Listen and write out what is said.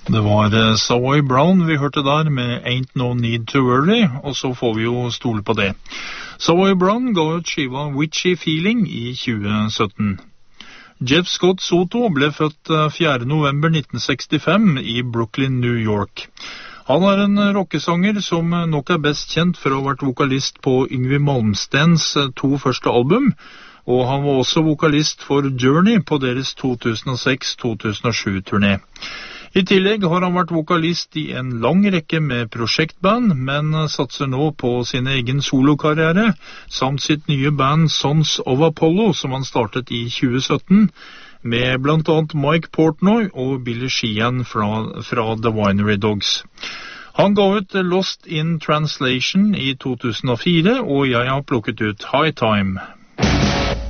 Det var Savoy Brown vi hørte der med Ain't No Need to Worry, og så får vi jo stole på det. Savoy Brown ga ut skiva Witchy Feeling i 2017. Jeff Scott Soto ble født 4. november 1965 i Brooklyn, New York. Han er en rockesanger som nok er best kjent for å ha vært vokalist på Yngwie Malmsteens 2 første album, og han var også vokalist for Journey på deres 2006-2007-turné. I tillegg har han vært vokalist i en lang rekke med prosjektband, men satser nå på sin egen solokarriere, samt sitt nye band Sons of Apollo, som han startet i 2017, med blant annet Mike Portnoy og Billy Sheehan fra The Winery Dogs. Han ga ut Lost in Translation i 2004, og jeg har plukket ut High Time.